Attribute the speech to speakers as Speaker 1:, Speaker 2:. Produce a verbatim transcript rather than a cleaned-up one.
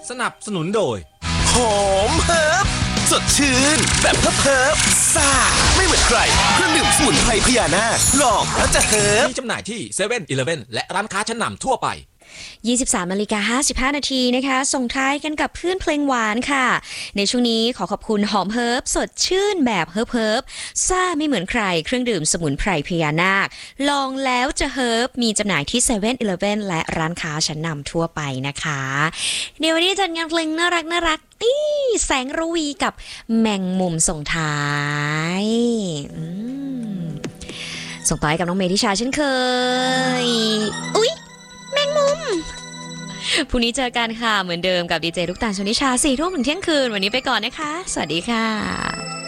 Speaker 1: สนับสนุนโดย
Speaker 2: หอมเฮิร์บสดชื่นแบบเฮิร์บเฮิร์บซ่าไม่เหมือนใครเครื่องดื่มสมุนไพรพญานาคลองแล้วจะเฮิร์บ
Speaker 1: มีจำหน่ายที่เซเว่นอีเลฟเว่นและร้านค้าชั้นนำทั่วไป
Speaker 3: ยี่สิบสามนาฬิกาห้าสิบห้านาทีนะคะส่งท้ายกันกับเพื่อนเพลงหวานค่ะในช่วงนี้ขอขอบคุณหอมเฮิร์บสดชื่นแบบเฮิร์บเฮิร์บซ่าไม่เหมือนใครเครื่องดื่มสมุนไพรพญานาคลองแล้วจะเฮิร์บมีจำหน่ายที่เซเว่นอีเลฟเว่นและร้านค้าชั้นนำทั่วไปนะคะเดี๋ยววันนี้จัดงานเพลงน่ารักน่ารักอีแสงระวีกับแมงมุมส่งท้ายส่งต่อให้กับน้องเมธิชาเช่นเคยอุ๊ยแมงมุมพรุ่งนี้เจอกันค่ะเหมือนเดิมกับดีเจลูกตาลชนิชาสี่ทุ่มถึงเที่ยงคืนวันนี้ไปก่อนนะคะสวัสดีค่ะ